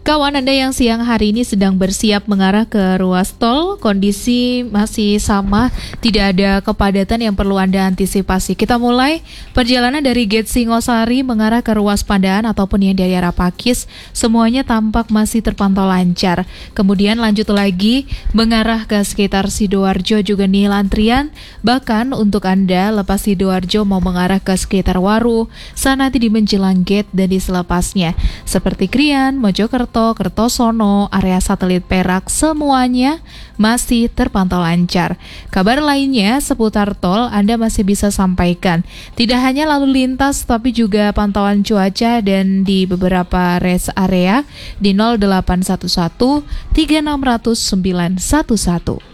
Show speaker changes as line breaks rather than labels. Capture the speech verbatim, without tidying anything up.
Kawan Anda yang siang hari ini sedang bersiap mengarah ke ruas tol, kondisi masih sama, tidak ada kepadatan yang perlu Anda antisipasi. Kita mulai perjalanan dari Gate Singosari mengarah ke ruas Pandaan ataupun yang dari arah Pakis, semuanya tampak masih terpantau lancar. Kemudian lanjut lagi mengarah ke sekitar Sidoarjo juga nih antrian, bahkan untuk Anda lepas Sidoarjo mau mengarah ke sekitar Waru, sana nanti di menjelang gate dan di selepasnya, seperti Krian, Mojokerto, Kertosono, area satelit Perak, semuanya masih terpantau lancar. Kabar lainnya seputar tol Anda masih bisa sampaikan. Tidak hanya lalu lintas tapi juga pantauan cuaca dan di beberapa rest area di nol delapan satu satu tiga enam nol nol sembilan satu satu.